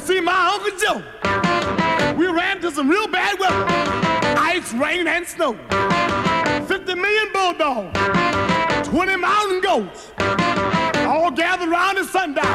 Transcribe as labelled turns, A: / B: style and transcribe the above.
A: see my Uncle Joe. We ran into some real bad weather. Ice, rain, and snow. 50 million bulldogs, 20 mountain goats, all gathered around at sundown.